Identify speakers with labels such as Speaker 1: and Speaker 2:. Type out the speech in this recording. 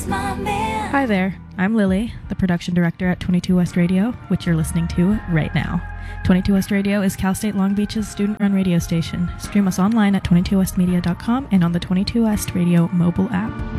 Speaker 1: my man.
Speaker 2: Hi there, I'm Lily, the production director at 22 West Radio, which you're listening to right now. 22 West Radio is Cal State Long Beach's student-run radio station. Stream us online at 22westmedia.com and on the 22 West Radio mobile app.